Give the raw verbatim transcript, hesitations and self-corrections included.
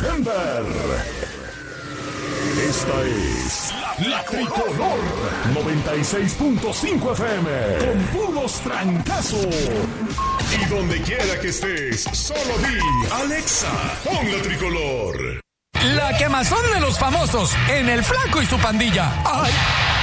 Denver. Esta es La, la Tricolor noventa y seis punto cinco F M con puros trancazos. Y donde quiera que estés, solo di Alexa, pon La Tricolor. La quemazón de los famosos en El Flaco y su pandilla. ¡Ay!